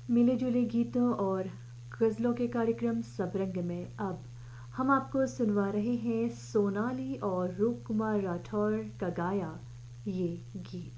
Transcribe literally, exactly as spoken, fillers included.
मिले जुले गीतों और गज़लों के कार्यक्रम सबरंग में अब हम आपको सुनवा रहे हैं सोनाली और रूप कुमार राठौर का गाया ये गीत।